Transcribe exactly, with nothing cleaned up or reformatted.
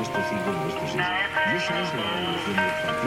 Esto sigue en nuestro sitio. Y esa es la revolución virtual.